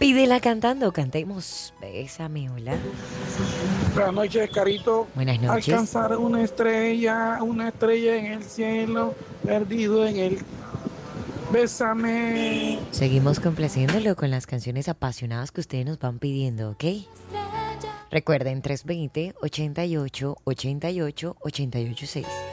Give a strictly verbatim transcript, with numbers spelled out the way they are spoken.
Pídela cantando, cantemos. Bésame, hola. Buenas noches, Carito. Buenas noches. Alcanzar una estrella, una estrella en el cielo, perdido en el... Bésame. Seguimos complaciéndolo con las canciones apasionadas que ustedes nos van pidiendo, ¿ok? Recuerden, tres dos cero, ochenta y ocho, ochenta y ocho, ochenta y ocho seis.